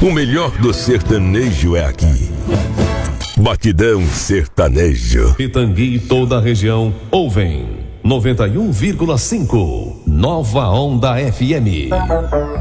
O melhor do sertanejo é aqui. Batidão Sertanejo. Pitangui e toda a região ouvem 91,5 Nova Onda FM.